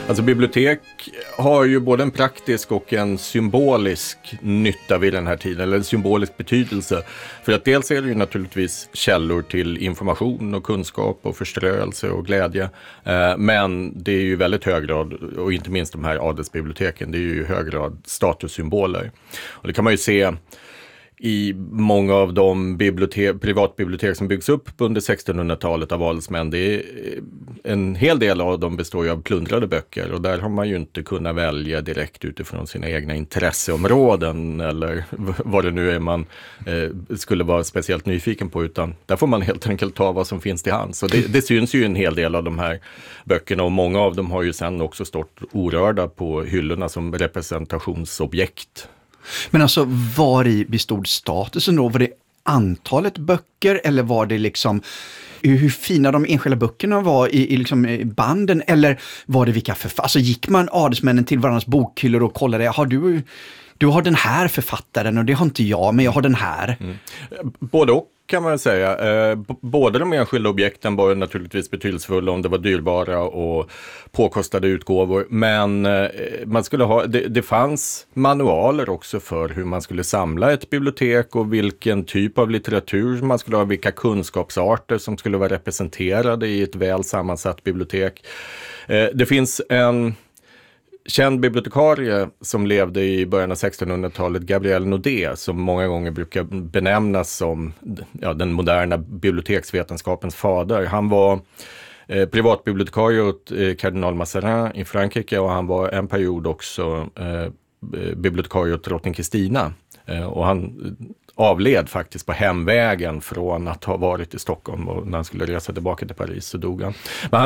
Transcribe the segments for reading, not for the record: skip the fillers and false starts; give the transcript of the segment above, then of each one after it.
Alltså bibliotek har ju både en praktisk och en symbolisk nytta vid den här tiden, eller en symbolisk betydelse. För att dels är det ju naturligtvis källor till information och kunskap och förströelse och glädje. Men det är ju väldigt hög grad, och inte minst de här adelsbiblioteken, det är ju i hög grad statussymboler. Och det kan man ju se i många av de privatbibliotek som byggs upp under 1600-talet av adelsmän. Det är en hel del av dem består ju av plundrade böcker, och där har man ju inte kunnat välja direkt utifrån sina egna intresseområden eller vad det nu är man skulle vara speciellt nyfiken på, utan där får man helt enkelt ta vad som finns till hands. Så det syns ju en hel del av de här böckerna, och många av dem har ju sen också stått orörda på hyllorna som representationsobjekt. Men alltså, var i bestod statusen då? Var det antalet böcker, eller var det liksom hur fina de enskilda böckerna var i liksom banden, eller var det vilka alltså gick man adelsmännen till varandras bokhyllor och kollade, har du har den här författaren och det har inte jag, men jag har den här. Både och kan man säga. Båda de enskilda objekten var naturligtvis betydelsefulla om det var dyrbara och påkostade utgåvor. Men man skulle det fanns manualer också för hur man skulle samla ett bibliotek och vilken typ av litteratur man skulle ha, vilka kunskapsarter som skulle vara representerade i ett väl sammansatt bibliotek. Det finns en känd bibliotekarie som levde i början av 1600-talet, Gabriel Naudet, som många gånger brukar benämnas som den moderna biblioteksvetenskapens fader. Han var privatbibliotekarie åt kardinal Mazarin i Frankrike, och han var en period också bibliotekarie åt drottning Kristina. Och han avled faktiskt på hemvägen från att ha varit i Stockholm, och när han skulle resa tillbaka till Paris så dog han. Men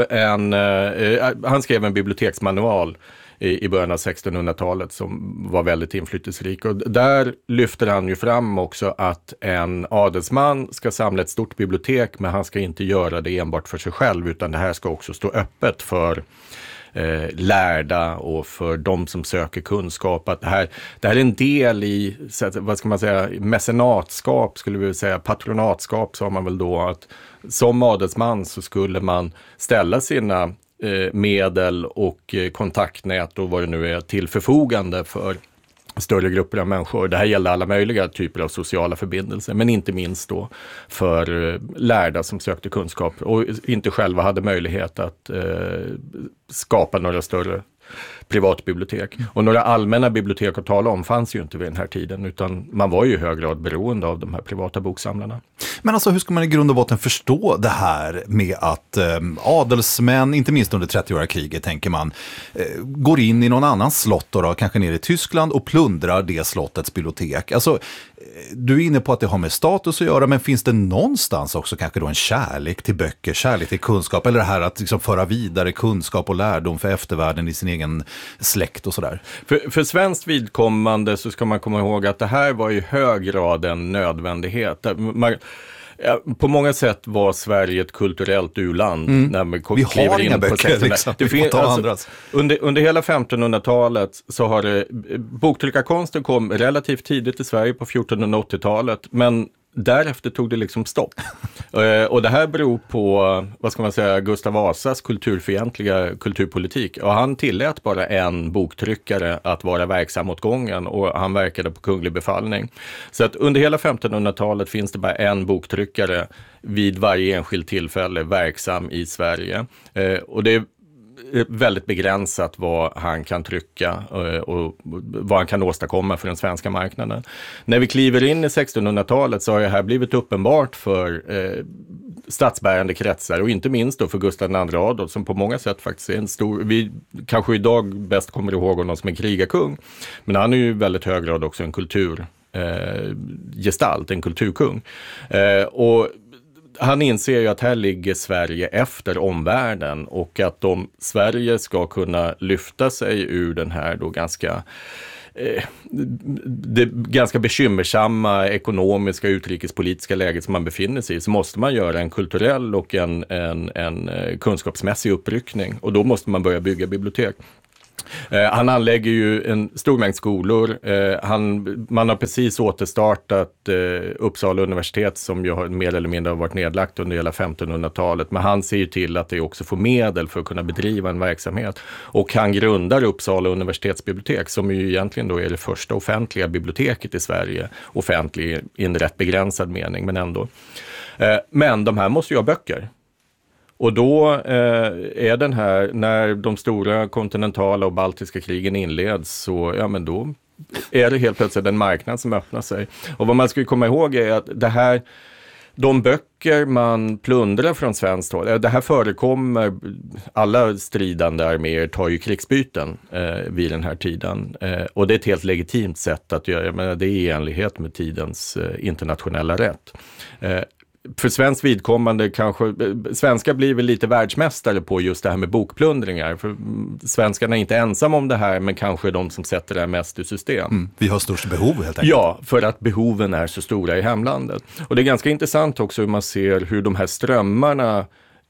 han skrev en biblioteksmanual i början av 1600-talet som var väldigt inflytelserik, och där lyfter han ju fram också att en adelsman ska samla ett stort bibliotek, men han ska inte göra det enbart för sig själv, utan det här ska också stå öppet för lärda och för de som söker kunskap. Att det här är en del i, vad ska man säga, mecenatskap skulle vi säga, patronatskap sa man väl då, att som adelsman så skulle man ställa sina medel och kontaktnät och vad det nu är till förfogande för större grupper av människor. Det här gäller alla möjliga typer av sociala förbindelser, men inte minst då för lärda som sökte kunskap och inte själva hade möjlighet att skapa några större privatbibliotek. Och några allmänna bibliotek att tala om fanns ju inte vid den här tiden, utan man var ju i hög grad beroende av de här privata boksamlarna. Men alltså, hur ska man i grund och botten förstå det här med att adelsmän, inte minst under 30-åriga kriget tänker man, går in i någon annan slott då, kanske ner i Tyskland, och plundrar det slottets bibliotek. Alltså, du är inne på att det har med status att göra, men finns det någonstans också kanske då en kärlek till böcker, kärlek till kunskap, eller det här att liksom föra vidare kunskap och lärdom för eftervärlden i sin egen släkt och sådär? För svenskt vidkommande så ska man komma ihåg att det här var i hög grad en nödvändighet. På många sätt var Sverige ett kulturellt u-land. När man vi har inga böcker, liksom. Under hela 1500-talet så har boktryckarkonsten kom relativt tidigt i Sverige på 1480-talet, men därefter tog det liksom stopp. Och det här beror på, vad ska man säga, Gustav Vasas kulturfientliga kulturpolitik. Och han tillät bara en boktryckare att vara verksam åt gången, och han verkade på kunglig befallning. Så att under hela 1500-talet finns det bara en boktryckare vid varje enskilt tillfälle verksam i Sverige. Och det är väldigt begränsat vad han kan trycka och vad han kan åstadkomma för den svenska marknaden. När vi kliver in i 1600-talet så har det här blivit uppenbart för statsbärande kretsar, och inte minst då för Gustav II Adolf, som på många sätt faktiskt är en stor, vi kanske idag bäst kommer ihåg honom som en krigarkung, men han är ju väldigt hög grad också en kulturgestalt, en kulturkung. Och han inser ju att här ligger Sverige efter omvärlden, och att om Sverige ska kunna lyfta sig ur den här då det ganska bekymmersamma ekonomiska utrikespolitiska läget som man befinner sig i, så måste man göra en kulturell och en kunskapsmässig uppryckning, och då måste man börja bygga bibliotek. Han anlägger ju en stor mängd skolor. Man har precis återstartat Uppsala universitet som ju har mer eller mindre varit nedlagt under hela 1500-talet. Men han ser ju till att det också får medel för att kunna bedriva en verksamhet. Och han grundar Uppsala universitetsbibliotek som ju egentligen då är det första offentliga biblioteket i Sverige. Offentlig i en rätt begränsad mening, men ändå. Men de här måste ju ha böcker. Och då är den här, när de stora kontinentala och baltiska krigen inleds, så ja, men då är det helt plötsligt en marknad som öppnar sig. Och vad man ska komma ihåg är att det här, de böcker man plundrar från svenskt håll, det här förekommer, alla stridande arméer tar ju krigsbyten vid den här tiden. Och det är ett helt legitimt sätt att göra, jag menar, det är i enlighet med tidens internationella rätt. För svensk vidkommande kanske, svenska blir väl lite världsmästare på just det här med bokplundringar. För svenskarna är inte ensamma om det här, men kanske de som sätter det här mest i system. Vi har störst behov helt enkelt. Ja, för att behoven är så stora i hemlandet. Och det är ganska intressant också hur man ser hur de här strömmarna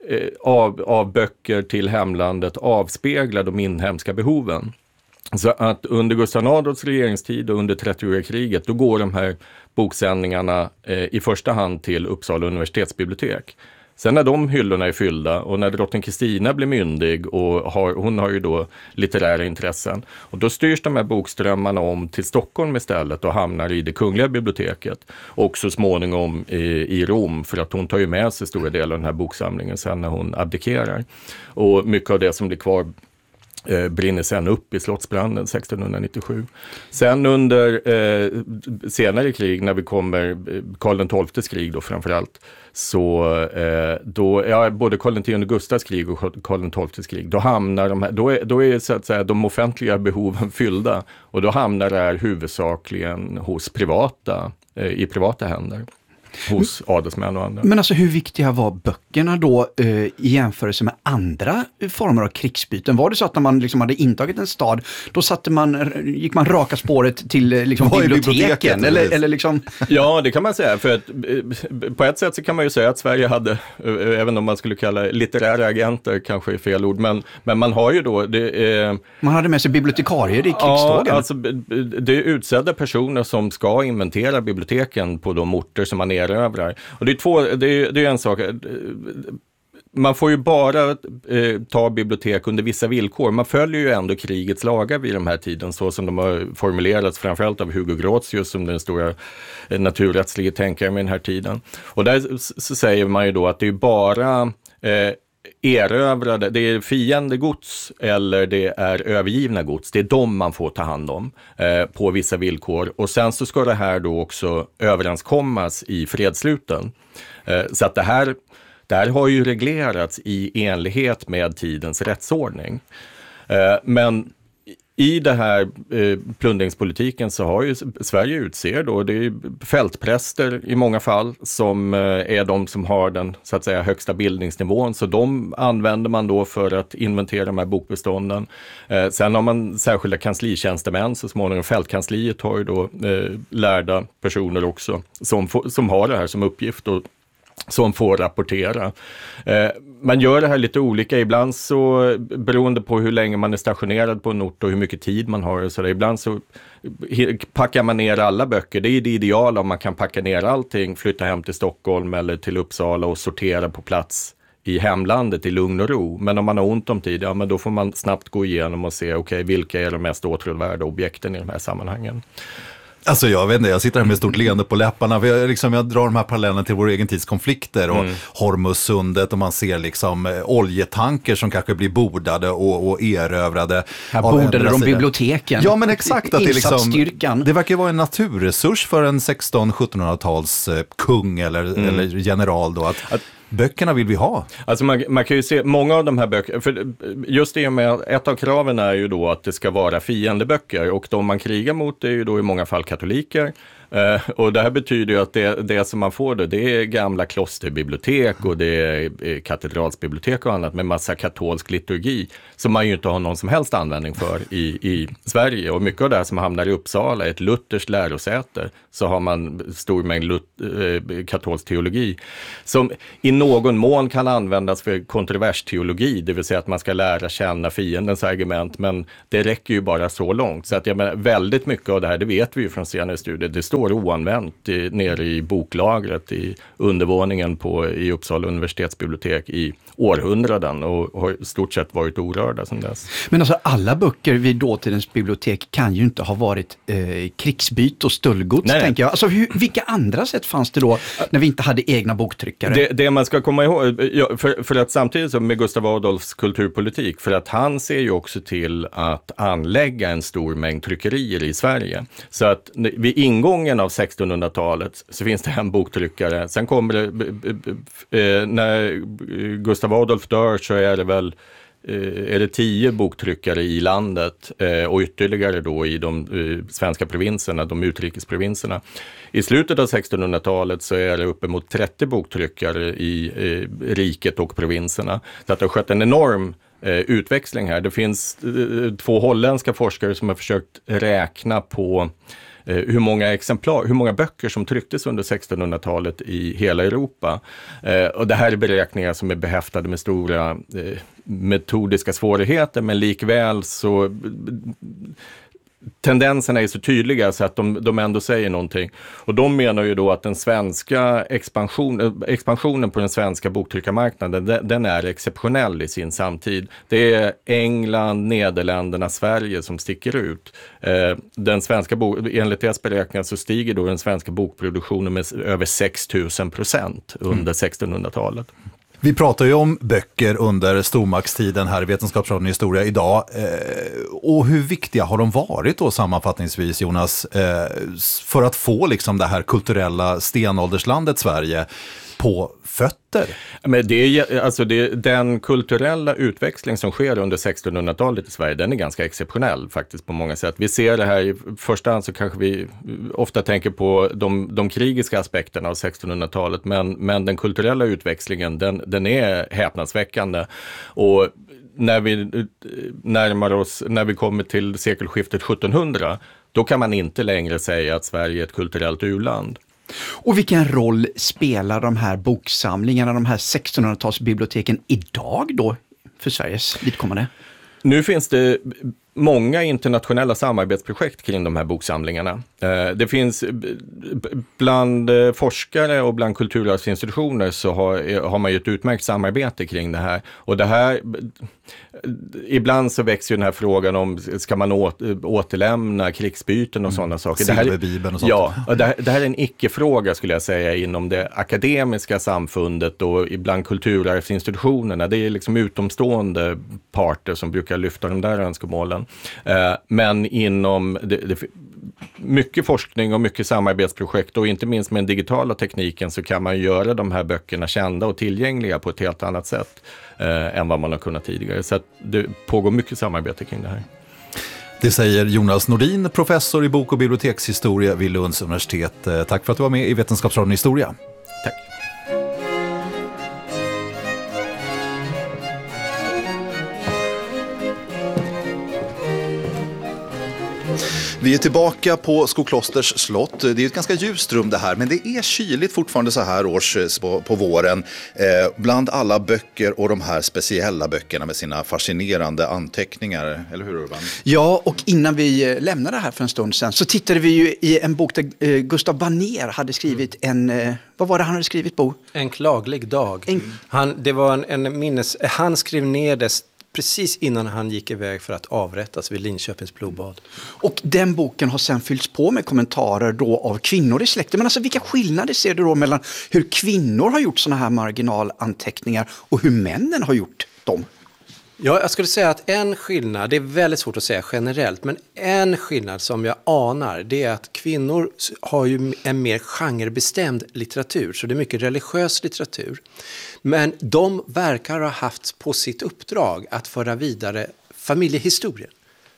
av böcker till hemlandet avspeglar de inhemska behoven. Så att under Gustav Adolfs regeringstid och under 30-åriga kriget, då går de här boksändningarna i första hand till Uppsala universitetsbibliotek. Sen när de hyllorna är fyllda och när drottning Kristina blir myndig och hon har ju då litterära intressen. Och då styrs de här bokströmmarna om till Stockholm istället och hamnar i det kungliga biblioteket. Och så småningom i Rom, för att hon tar ju med sig stora delar av den här boksamlingen sen när hon abdikerar. Och mycket av det som blir kvar brinner sen upp i slottsbranden 1697. Sen under senare krig, när vi kommer Karl XIIs krig då framförallt, så då, ja, både Karl X Gustavs krig och Karl XIIs krig, då hamnar de här, då är så att säga de offentliga behoven fyllda, och då hamnar det här huvudsakligen hos i privata händer. Hos adelsmän och andra. Men alltså hur viktiga var böckerna då i jämförelse med andra former av krigsbyten? Var det så att när man liksom hade intagit en stad, då gick man raka spåret till liksom biblioteken? Eller liksom... Ja, det kan man säga. För att, på ett sätt så kan man ju säga att Sverige hade, även om man skulle kalla litterära agenter, kanske är fel ord, men man har ju då... man hade med sig bibliotekarier i krigstågen. Ja, alltså det är utsedda personer som ska inventera biblioteken på de orter som man erövrar. Och det är en sak. Man får ju bara ta bibliotek under vissa villkor. Man följer ju ändå krigets lagar vid den här tiden, så som de har formulerats framförallt av Hugo Grotius som den stora naturrättsliga tänkaren med den här tiden. Och där så säger man ju då att det är bara erövrade, det är fiendegods eller det är övergivna gods. Det är de man får ta hand om på vissa villkor. Och sen så ska det här då också överenskommas i fredssluten. Så att det här har ju reglerats i enlighet med tidens rättsordning. Men i det här plundringspolitiken så har ju Sverige utser då, det är fältpräster i många fall som är de som har den så att säga högsta bildningsnivån, så de använder man då för att inventera de här bokbestånden. Sen har man särskilda kanslitjänstemän, så småningom fältkansliet har ju då lärda personer också som har det här som uppgift och som får rapportera. Man gör det här lite olika. Ibland så, beroende på hur länge man är stationerad på en ort och hur mycket tid man har. Så ibland så packar man ner alla böcker. Det är det ideala om man kan packa ner allting, flytta hem till Stockholm eller till Uppsala och sortera på plats i hemlandet i lugn och ro. Men om man har ont om tid, ja, men då får man snabbt gå igenom och se vilka är de mest åtråvärda objekten i de här sammanhangen. Alltså jag vet inte, jag sitter här med stort leende på läpparna. För jag drar de här parallellerna till vår egen tids konflikter och Hormuzsundet, och man ser liksom oljetanker som kanske blir bordade och erövrade. Här bordade de biblioteken. Ja, men exakt. Att det verkar vara en naturresurs för en 1600-1700-tals kung eller general då, att böckerna vill vi ha. Alltså man kan ju se många av de här böckerna, för just det med ett av kraven är ju då att det ska vara fiendeböcker, och de man krigar mot är ju då i många fall katoliker. Och det här betyder ju att det som man får då, det är gamla klosterbibliotek och det är katedralsbibliotek och annat med massa katolsk liturgi som man ju inte har någon som helst användning för i Sverige. Och mycket av det här som hamnar i Uppsala, ett lutherskt lärosäte, så har man stor mängd katolsk teologi som i någon mån kan användas för kontroversteologi, det vill säga att man ska lära känna fiendens argument, men det räcker ju bara så långt. Så att jag menar, väldigt mycket av det här, det vet vi ju från senare studier, det står oanvänt nere i boklagret i undervåningen i Uppsala universitetsbibliotek i århundraden och har i stort sett varit orörda sedan dess. Men alltså alla böcker vid dåtidens bibliotek kan ju inte ha varit krigsbyte och stöldgods, tänker jag. Alltså vilka andra sätt fanns det då när vi inte hade egna boktryckare? Det man ska komma ihåg, för att samtidigt som med Gustav Adolfs kulturpolitik, för att han ser ju också till att anlägga en stor mängd tryckerier i Sverige. Så att vid ingången av 1600-talet så finns det en boktryckare. Sen kommer det, när Gustav Adolf dör så är det 10 boktryckare i landet och ytterligare då i de svenska provinserna, de utrikesprovinserna. I slutet av 1600-talet så är det uppemot 30 boktryckare i riket och provinserna. Så att det har skett en enorm utväxling här. Det finns 2 holländska forskare som har försökt räkna på hur många böcker som trycktes under 1600-talet i hela Europa. Och det här är beräkningar som är behäftade med stora metodiska svårigheter, men likväl så tendenserna är så tydliga så att de ändå säger någonting. Och de menar ju då att den svenska expansionen på den svenska boktryckarmarknaden, den är exceptionell i sin samtid. Det är England, Nederländerna, Sverige som sticker ut. Enligt deras beräkningar så stiger då den svenska bokproduktionen med över 6,000% under 1600-talet. Vi pratar ju om böcker under stormaktstiden här i Vetenskapsradion historia idag. Och hur viktiga har de varit då sammanfattningsvis, Jonas, för att få liksom det här kulturella stenålderslandet Sverige på fötter? Men den kulturella utväxling som sker under 1600-talet i Sverige, den är ganska exceptionell faktiskt på många sätt. Vi ser det här i första hand, så kanske vi ofta tänker på de krigiska aspekterna av 1600-talet, men den kulturella utväxlingen, den är häpnadsväckande. Och när vi kommer till sekelskiftet 1700, då kan man inte längre säga att Sverige är ett kulturellt u-land. Och vilken roll spelar de här boksamlingarna, de här 1600-talsbiblioteken idag då för Sveriges vidkommande? Nu finns det många internationella samarbetsprojekt kring de här boksamlingarna. Det finns bland forskare och bland kulturarvsinstitutioner så har man ju ett utmärkt samarbete kring det här. Och det här, ibland så växer ju den här frågan om ska man återlämna krigsbyten och sådana saker. Silverbibeln och sånt. Ja, och det här är en icke-fråga skulle jag säga inom det akademiska samfundet och ibland kulturarvsinstitutionerna. Det är liksom utomstående parter som brukar lyfta de där önskemålen. Men inom mycket forskning och mycket samarbetsprojekt och inte minst med den digitala tekniken så kan man göra de här böckerna kända och tillgängliga på ett helt annat sätt än vad man har kunnat tidigare. Så att det pågår mycket samarbete kring det här. Det säger Jonas Nordin, professor i bok- och bibliotekshistoria vid Lunds universitet. Tack för att du var med i Vetenskapsradion historia. Tack. Vi är tillbaka på Skoklosters slott. Det är ett ganska ljust rum det här, men det är kyligt fortfarande så här års på våren. Bland alla böcker och de här speciella böckerna med sina fascinerande anteckningar. Eller hur, Urban? Ja, och innan vi lämnade det här för en stund sedan så tittade vi ju i en bok där Gustav Banér hade skrivit vad var det han hade skrivit, Bo? En klaglig dag. Det var han skrev ner det precis innan han gick iväg för att avrättas vid Linköpings blodbad. Och den boken har sen fyllts på med kommentarer då av kvinnor i släkten. Men alltså vilka skillnader ser du då mellan hur kvinnor har gjort såna här marginalanteckningar och hur männen har gjort dem? Ja, jag skulle säga att en skillnad, det är väldigt svårt att säga generellt, men en skillnad som jag anar, det är att kvinnor har ju en mer genrebestämd litteratur, så det är mycket religiös litteratur. Men de verkar ha haft på sitt uppdrag att föra vidare familjehistorien.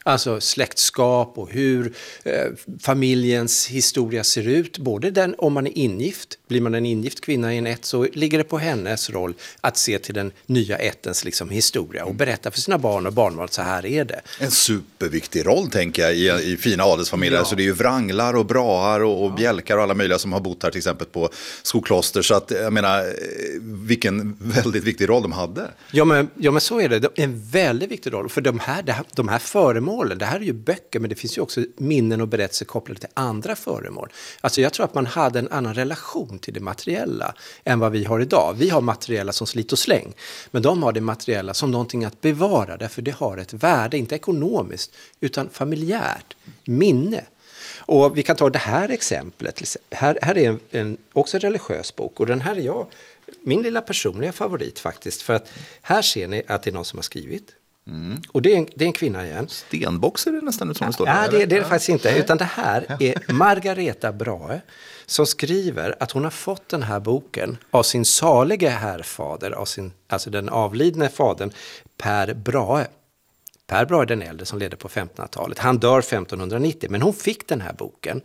Alltså släktskap och hur familjens historia ser ut. Både den, om man är ingift, blir man en ingift kvinna i en ätt, så ligger det på hennes roll att se till den nya ättens liksom historia och berätta för sina barn och barnbarn, så här är det. En superviktig roll, tänker jag, i fina adelsfamiljer. Alltså det är ju vranglar och braar och bjälkar och alla möjliga som har bott här till exempel på Skokloster. Så att, jag menar, vilken väldigt viktig roll de hade. Ja men så är det. Det är en väldigt viktig roll. För de här föremålen, det här är ju böcker, men det finns ju också minnen och berättelser kopplade till andra föremål. Alltså jag tror att man hade en annan relation till det materiella än vad vi har idag. Vi har materiella som slit och släng, men de har det materiella som någonting att bevara, därför det har ett värde, inte ekonomiskt, utan familjärt, minne. Och vi kan ta det här exemplet. Här är också en religiös bok, och den här är min lilla personliga favorit faktiskt, för att här ser ni att det är någon som har skrivit. Och det är en kvinna igen. Stenbox är det nästan ut som det står. Nej, det är det faktiskt inte. Utan det här är Margareta Brahe som skriver att hon har fått den här boken av sin salige härfader, alltså den avlidne fadern Per Brahe. Per Brahe är den äldre som ledde på 1500-talet. Han dör 1590, men hon fick den här boken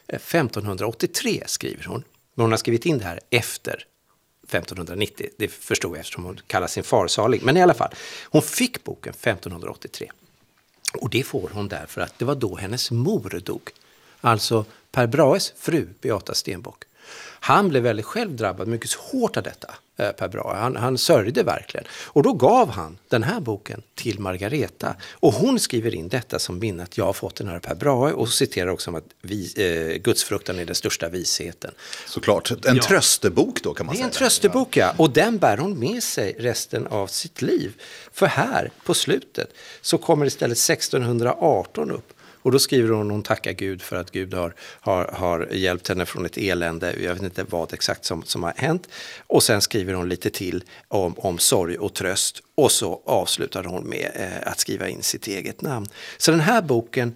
1583, skriver hon. Men hon har skrivit in det här efter 1590, det förstod jag eftersom hon kallar sin far salig. Men i alla fall, hon fick boken 1583. Och det får hon därför att det var då hennes mor dog. Alltså Per Brahes fru, Beata Stenbock. Han blev väldigt själv drabbad mycket hårt av detta, Per Brahe. Han sörjde verkligen. Och då gav han den här boken till Margareta. Och hon skriver in detta som minne att jag har fått den här Per Brahe. Och citerar också om att gudsfruktan är den största visheten. Såklart. En tröstebok då, kan man säga. Det är en tröstebok, ja. Och den bär hon med sig resten av sitt liv. För här, på slutet, så kommer istället 1618 upp. Och då skriver hon tackar Gud för att Gud har hjälpt henne från ett elände. Jag vet inte vad exakt som har hänt. Och sen skriver hon lite till om sorg och tröst. Och så avslutar hon med att skriva in sitt eget namn. Så den här boken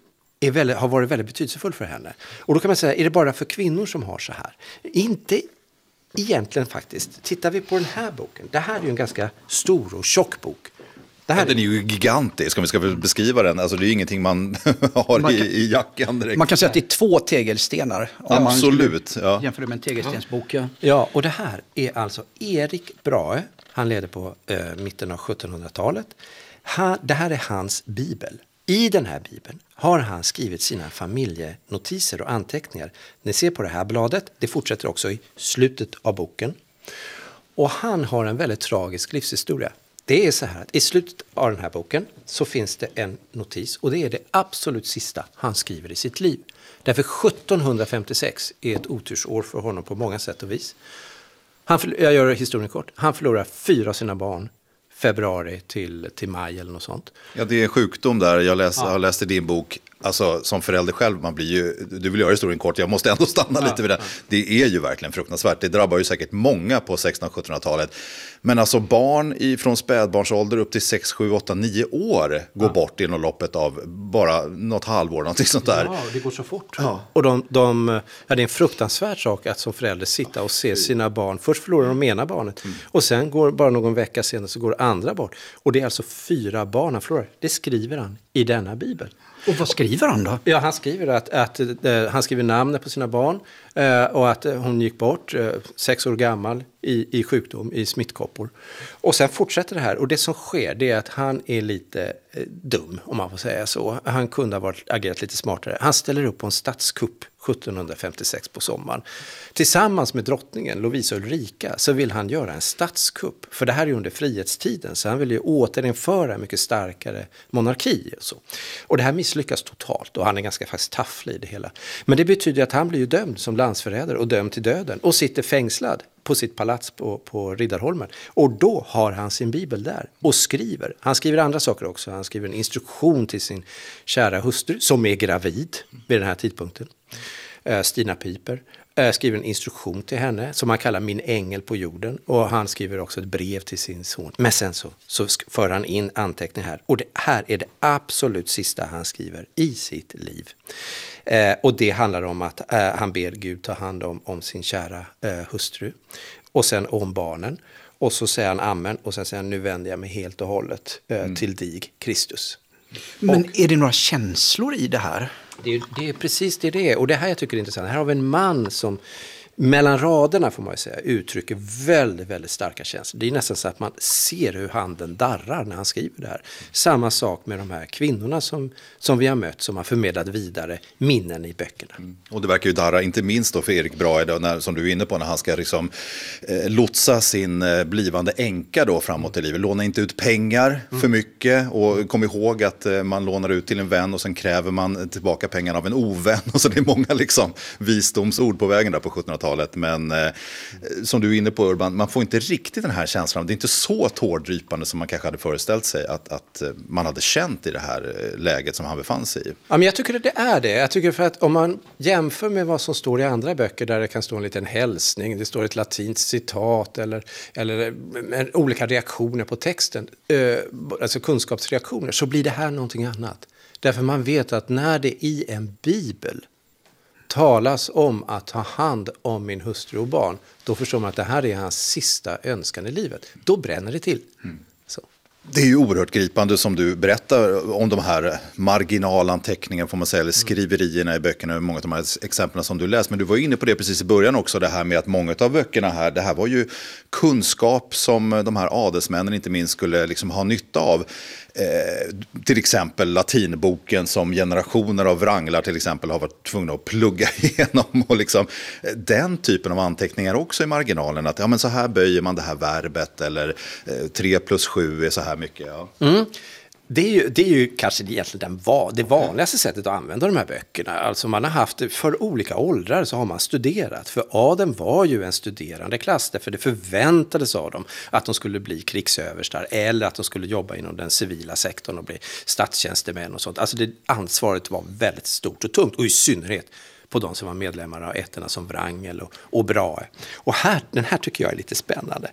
har varit väldigt betydelsefull för henne. Och då kan man säga, är det bara för kvinnor som har så här? Inte egentligen faktiskt. Tittar vi på den här boken. Det här är ju en ganska stor och tjock bok. Den är ju gigantisk, om vi ska beskriva den. Alltså det är ju ingenting man har i jackan direkt. Man kan säga att det är 2 tegelstenar. Absolut. Ja. Jämför det med en tegelstensbok. Ja, och det här är alltså Erik Brahe. Han ledde på mitten av 1700-talet. Det här är hans bibel. I den här bibeln har han skrivit sina familjenotiser och anteckningar. Ni ser på det här bladet. Det fortsätter också i slutet av boken. Och han har en väldigt tragisk livshistoria. Det är så här att i slutet av den här boken så finns det en notis, och det är det absolut sista han skriver i sitt liv. Därför 1756 är ett otursår för honom på många sätt och vis. Jag gör historien kort. Han förlorar 4 av sina barn februari till maj eller något sånt. Ja, det är en sjukdom där. Jag har läst i din bok, alltså som förälder själv, man blir ju, du vill göra historien kort, jag måste ändå stanna lite vid det. Det är ju verkligen fruktansvärt. Det drabbar ju säkert många på 1600-1700-talet. Men alltså barn från spädbarnsålder upp till 6, 7, 8, 9 år går bort inom loppet av bara något halvår, någonting sånt där. Ja, det går så fort. Ja. Och det är en fruktansvärd sak att som förälder sitta och se sina barn. Först förlorar de ena barnet och sen går bara någon vecka senare så går andra bort. Och det är alltså 4 barn han förlorar. Det skriver han i denna bibel. Och vad skriver han då? Ja, han skriver att han skriver namnet på sina barn och att hon gick bort 6 år gammal i sjukdom, i smittkoppor. Och sen fortsätter det här, och det som sker det är att han är lite dum, om man får säga så. Han kunde ha agerat lite smartare. Han ställer upp på en statskupp 1756 på sommaren. Tillsammans med drottningen Lovisa Ulrika så vill han göra en statskupp. För det här är under frihetstiden, så han vill ju återinföra en mycket starkare monarki. Och så. Och det här misslyckas totalt, och han är ganska faktiskt tafflig i det hela. Men det betyder att han blir ju dömd som landsförrädare och dömd till döden och sitter fängslad på sitt palats på Riddarholmen. Och då har han sin bibel där och skriver. Han skriver andra saker också. Han skriver en instruktion till sin kära hustru som är gravid vid den här tidpunkten. Stina Piper skriver en instruktion till henne som han kallar min ängel på jorden. Och han skriver också ett brev till sin son. Men sen så för han in anteckningar här. Och det här är det absolut sista han skriver i sitt liv. Och det handlar om att han ber Gud ta hand om sin kära hustru. Och sen om barnen. Och så säger han amen. Och sen säger han, nu vänder jag mig helt och hållet till dig, Kristus. Men är det några känslor i det här? Det är precis det är. Och det här jag tycker är intressant. Här har vi en man som mellan raderna får man ju säga uttrycker väldigt, väldigt starka känslor. Det är nästan så att man ser hur handen darrar när han skriver det här. Samma sak med de här kvinnorna som vi har mött, som har förmedlat vidare minnen i böckerna. Och det verkar ju darra, inte minst då för Erik Brahe, som du är inne på, när han ska liksom, lotsa sin blivande änka då framåt i livet. Låna inte ut pengar för mycket, och kom ihåg att man lånar ut till en vän och sen kräver man tillbaka pengarna av en ovän. Och så det är många liksom visdomsord på vägen där på 1700-talet. Men som du är inne på, Urban, man får inte riktigt den här känslan. Det är inte så tårdrypande som man kanske hade föreställt sig att man hade känt i det här läget som han befann sig i. Ja, men jag tycker att det är det. Jag tycker för att om man jämför med vad som står i andra böcker där det kan stå en liten hälsning, det står ett latinskt citat eller olika reaktioner på texten, alltså kunskapsreaktioner, så blir det här någonting annat. Därför man vet att när det i en bibel talas om att ta hand om min hustru och barn, då förstår man att det här är hans sista önskan i livet. Då bränner det till. Så. Det är ju oerhört gripande som du berättar om de här marginalanteckningarna, får man säga, eller skriverierna i böckerna, många av de här exemplen som du läst. Men du var inne på det precis i början också, det här med att många av böckerna här, det här var ju kunskap som de här adelsmännen inte minst skulle liksom ha nytta av. Till exempel latinboken som generationer av wranglar till exempel har varit tvungna att plugga igenom, och liksom den typen av anteckningar också i marginalen, att ja, men så här böjer man det här verbet, eller 3 + 7 är så här mycket. Ja. Det är ju kanske egentligen det vanligaste sättet att använda de här böckerna. Alltså man har haft, för olika åldrar så har man studerat. För adeln var ju en studerande klass, därför det förväntades av dem att de skulle bli krigsöverstar eller att de skulle jobba inom den civila sektorn och bli statstjänstemän och sånt. Alltså det ansvaret var väldigt stort och tungt, och i synnerhet på de som var medlemmar av ätterna som Wrangel och Brahe. Och den här tycker jag är lite spännande.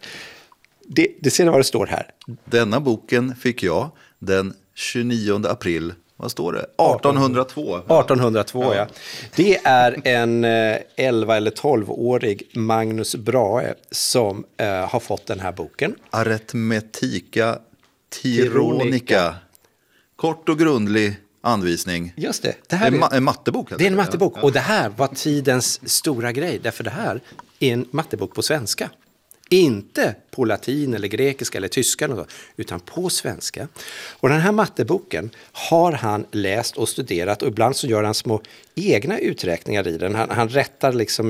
Det ser ni vad det står här. Denna boken fick jag den 29 april, vad står det? 1802. 1802, ja. Det är en 11 eller 12-årig Magnus Brahe som har fått den här boken. Arithmetica Tironica. Kort och grundlig anvisning. Just det. Det här är en mattebok. Det är en mattebok. Och det här var tidens stora grej. Därför det här är en mattebok på svenska. Inte på latin eller grekiska eller tyska, utan på svenska. Och den här matteboken har han läst och studerat, och ibland så gör han små egna uträkningar i den. Han rättar liksom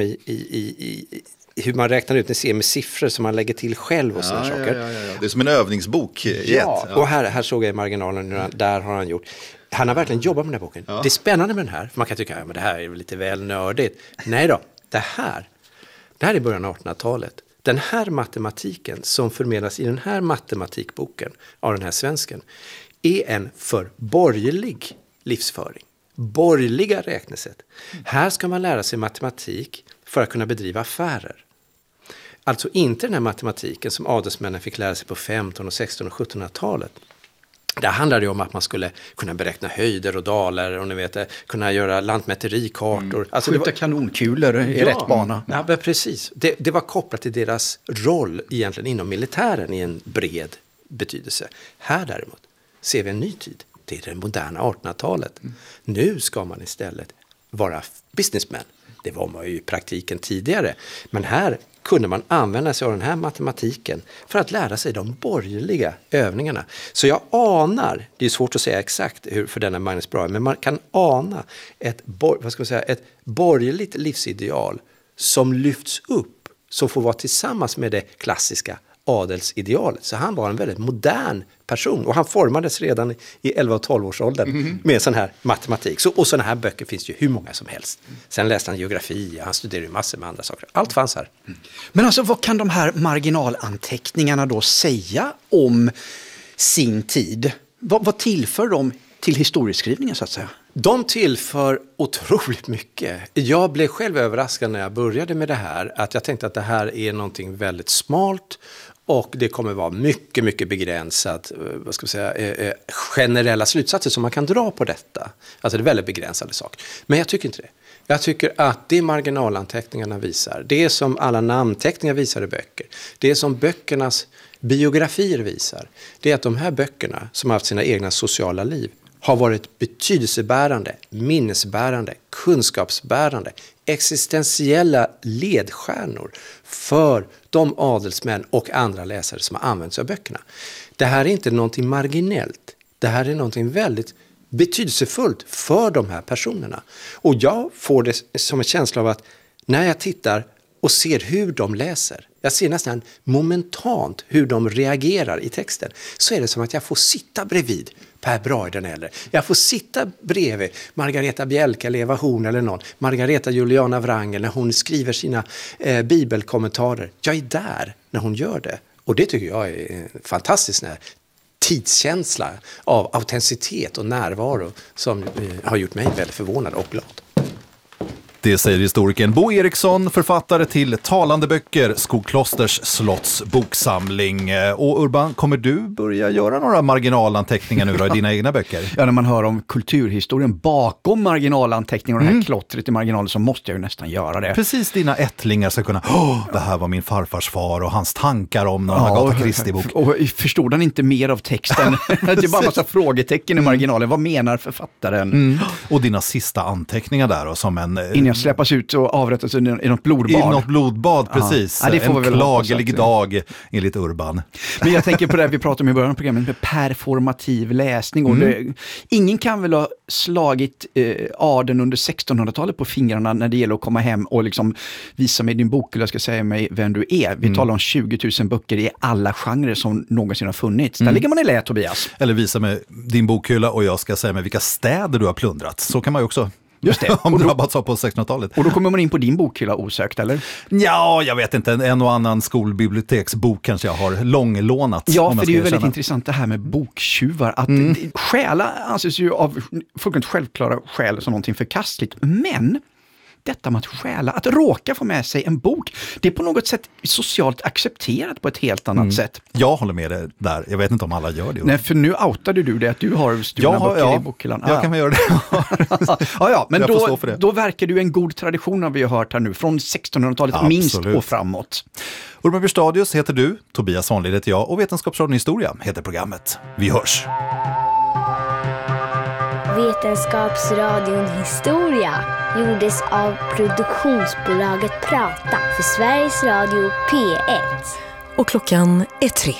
i hur man räknar ut, ni ser med siffror som man lägger till själv och sådana saker. Ja. Det är som en övningsbok. Och här såg jag i marginalen, där har han gjort. Han har verkligen jobbat med den här boken. Ja. Det är spännande med den här, för man kan tycka att det här är lite väl nördigt. Nej då, det här är början av 1800-talet. Den här matematiken som förmedlas i den här matematikboken av den här svensken är en för borgerlig livsföring. Borgerliga räknesätt. Här ska man lära sig matematik för att kunna bedriva affärer. Alltså inte den här matematiken som adelsmännen fick lära sig på 15-, 16- och 1700-talet. Det handlar ju om att man skulle kunna beräkna höjder och dalar och ni vet, kunna göra lantmäterikartor. Alltså skjuta kanonkulor i rätt bana. Ja, men precis. Det var kopplat till deras roll egentligen inom militären i en bred betydelse. Här däremot ser vi en ny tid. Det är det moderna 1800-talet. Nu ska man istället vara businessman. Det var man ju i praktiken tidigare. Men här kunde man använda sig av den här matematiken för att lära sig de borgerliga övningarna. Så jag anar, det är svårt att säga exakt hur för denna Magnus Brahe, men man kan ana ett borgerligt livsideal som lyfts upp, som får vara tillsammans med det klassiska adelsidealet. Så han var en väldigt modern person, och han formades redan i 11- och 12-årsåldern med sån här matematik. Och såna här böcker finns ju hur många som helst. Sen läste han geografi, han studerade massor med andra saker. Allt fanns här. Men alltså, vad kan de här marginalanteckningarna då säga om sin tid? Vad tillför de till historieskrivningen så att säga? De tillför otroligt mycket. Jag blev själv överraskad när jag började med det här, att jag tänkte att det här är någonting väldigt smalt, och det kommer vara mycket, mycket begränsat, generella slutsatser som man kan dra på detta. Alltså det är väldigt begränsade saker. Men jag tycker inte det. Jag tycker att det marginalanteckningarna visar, det som alla namnteckningar visar i böcker, det som böckernas biografier visar, det är att de här böckerna som har haft sina egna sociala liv har varit betydelsebärande, minnesbärande, kunskapsbärande, existentiella ledstjärnor för de adelsmän och andra läsare som har använt sig av böckerna. Det här är inte någonting marginellt. Det här är någonting väldigt betydelsefullt för de här personerna. Och jag får det som en känsla av att när jag tittar och ser hur de läser, jag ser nästan momentant hur de reagerar i texten, så är det som att jag får sitta bredvid Per Brahe den äldre. Jag får sitta bredvid Margareta Bjälka eller Eva Horn eller någon. Margareta Juliana Wrangel när hon skriver sina bibelkommentarer. Jag är där när hon gör det. Och det tycker jag är en fantastisk tidskänsla av autenticitet och närvaro som har gjort mig väldigt förvånad och glad. Det säger historikern Bo Eriksson, författare till Talande böcker, Skogklosters slotts boksamling. Och Urban, kommer du börja göra några marginalanteckningar nu då i dina egna böcker? Ja, när man hör om kulturhistorien bakom marginalanteckningar och det här klottret i marginalen så måste jag ju nästan göra det. Precis, dina ättlingar ska kunna, det här var min farfars far och hans tankar om någon Agatha Christie-bok. Och förstod han inte mer av texten? Det är bara en massa frågetecken i marginalen. Vad menar författaren? Och dina sista anteckningar där då, som en... Innan jag släppas ut och avrättas i något blodbad. I något blodbad, precis. Ja, det får en klagelig dag enligt Urban. Men jag tänker på det vi pratade om i början av programmet med performativ läsning. Och ingen kan väl ha slagit adeln under 1600-talet på fingrarna när det gäller att komma hem och liksom visa mig din bok, eller jag ska säga mig vem du är. Vi talar om 20 000 böcker i alla genrer som någonsin har funnits. Där ligger man i lä, Tobias. Eller visa mig din bokhylla och jag ska säga mig vilka städer du har plundrat. Så kan man ju också... Just det. Om drabbats av på 1600-talet. Och då kommer man in på din bokhylla osökt, eller? Ja, jag vet inte. En och annan skolbiblioteksbok kanske jag har långlånat. Ja, för det är ju väldigt intressant det här med boktjuvar. Att stjäla anses ju av fullkomligt självklara skäl som någonting förkastligt. Men detta med att stjäla, att råka få med sig en bok, det är på något sätt socialt accepterat på ett helt annat sätt. Jag håller med dig där. Jag vet inte om alla gör det. Nej, för nu outade du det att du har stulna böcker i bokhyllan. Jag kan väl göra det. ja, men då verkar du en god tradition har vi hört här nu, från 1600-talet minst och framåt. Urban Björstadius heter du, Tobias Svanlid heter jag och Vetenskapsradion Historia heter programmet. Vi hörs! Vetenskapsradion Historia gjordes av produktionsbolaget Prata för Sveriges Radio P1. Och klockan är 3.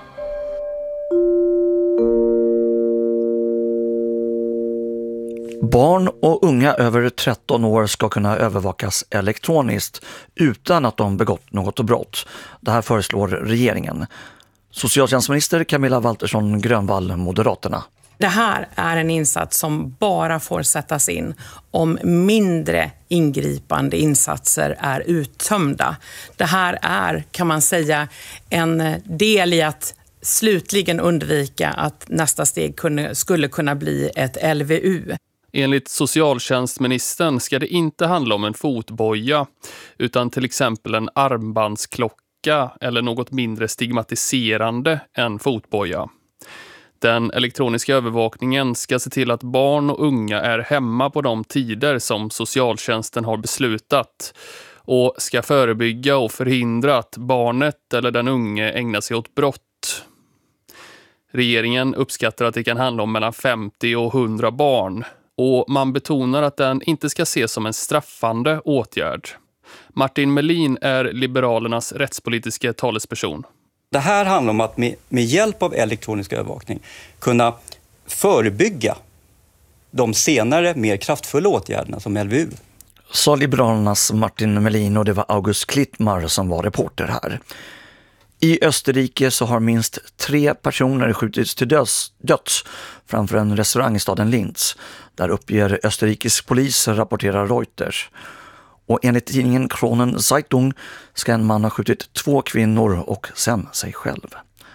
Barn och unga över 13 år ska kunna övervakas elektroniskt utan att de begått något brott. Det här föreslår regeringen. Socialtjänstminister Camilla Waltersson Grönvall, Moderaterna. Det här är en insats som bara får sättas in om mindre ingripande insatser är uttömda. Det här är, kan man säga, en del i att slutligen undvika att nästa steg skulle kunna bli ett LVU. Enligt socialtjänstministern ska det inte handla om en fotboja utan till exempel en armbandsklocka eller något mindre stigmatiserande än fotboja. Den elektroniska övervakningen ska se till att barn och unga är hemma på de tider som socialtjänsten har beslutat och ska förebygga och förhindra att barnet eller den unge ägnar sig åt brott. Regeringen uppskattar att det kan handla om mellan 50 och 100 barn och man betonar att den inte ska ses som en straffande åtgärd. Martin Melin är Liberalernas rättspolitiska talesperson. Det här handlar om att med hjälp av elektronisk övervakning kunna förebygga de senare mer kraftfulla åtgärderna som LVU. Sa Liberalernas Martin Melin och det var August Klittmar som var reporter här. I Österrike så har minst 3 personer skjutits till döds framför en restaurang i staden Linz. Där uppger österrikisk polis, rapporterar Reuters. Och enligt tidningen Kronen Zeitung ska en man ha skjutit 2 kvinnor och sen sig själv.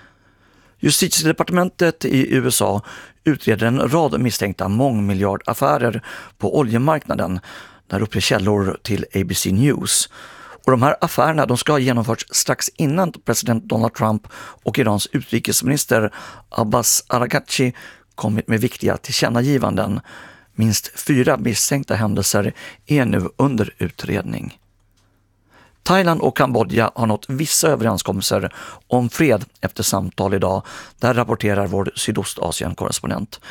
Justitiedepartementet i USA utreder en rad misstänkta mångmiljardaffärer på oljemarknaden. Där uppger källor till ABC News. Och de här affärerna de ska ha genomförts strax innan president Donald Trump och Irans utrikesminister Abbas Araghchi kommit med viktiga tillkännagivanden. Minst 4 misstänkta händelser är nu under utredning. Thailand och Kambodja har nått vissa överenskommelser om fred efter samtal idag. Där rapporterar vår Sydostasien-korrespondent.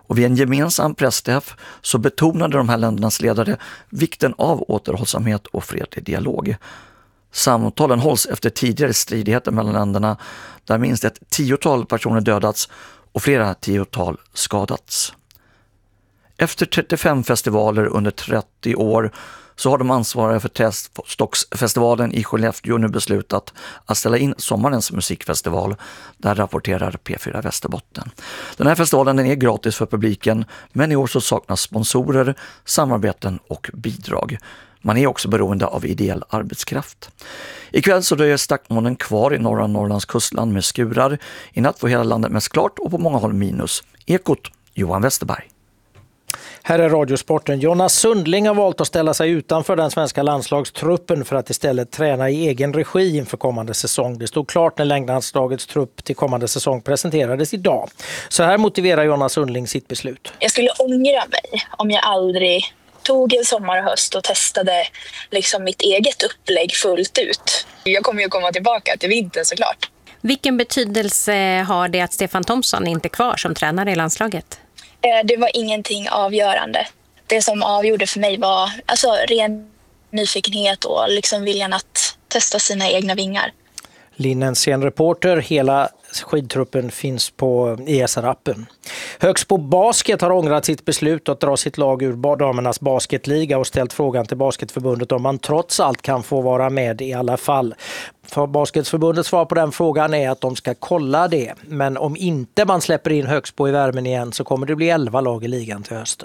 Och vid en gemensam pressträff så betonade de här ländernas ledare vikten av återhållsamhet och fredlig dialog. Samtalen hålls efter tidigare stridigheter mellan länderna där minst ett 10-tal personer dödats och flera 10-tal skadats. Efter 35 festivaler under 30 år så har de ansvariga för Trästocksfestivalen i Skellefteå nu beslutat att ställa in sommarens musikfestival. Där rapporterar P4 Västerbotten. Den här festivalen är gratis för publiken, men i år så saknas sponsorer, samarbeten och bidrag. Man är också beroende av ideell arbetskraft. Ikväll så dröjer stackmolnen kvar i norra Norrlands kustland med skurar. I natt får hela landet mest klart och på många håll minus. Ekot, Johan Westerberg. Här är Radiosporten. Jonas Sundling har valt att ställa sig utanför den svenska landslagstruppen för att istället träna i egen regi inför kommande säsong. Det stod klart när längdlandslagets trupp till kommande säsong presenterades idag. Så här motiverar Jonas Sundling sitt beslut. Jag skulle ångra mig om jag aldrig tog en sommar och höst och testade liksom mitt eget upplägg fullt ut. Jag kommer ju komma tillbaka till vintern såklart. Vilken betydelse har det att Stefan Thomsson inte är kvar som tränare i landslaget? Det var ingenting avgörande. Det som avgjorde för mig var ren nyfikenhet och liksom viljan att testa sina egna vingar. Linnens reporter, hela skidtruppen finns på ESR-appen. Högsbo Basket har ångrat sitt beslut att dra sitt lag ur damernas basketliga och ställt frågan till Basketförbundet om man trots allt kan få vara med i alla fall. För Basketförbundets svar på den frågan är att de ska kolla det. Men om inte man släpper in Högsbo i värmen igen så kommer det bli 11 lag i ligan till hösten.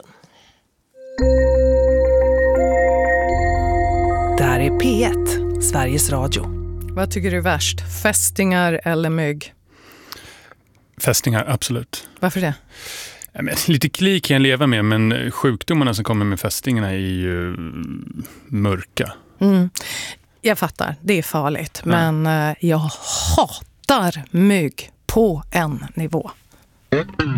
Där är P1, Sveriges Radio. Vad tycker du är värst? Fästingar eller mygg? Fästingar, absolut. Varför det? Lite kli kan jag leva med, men sjukdomarna som kommer med fästingarna är ju mörka. Jag fattar, det är farligt. Men jag hatar mygg på en nivå.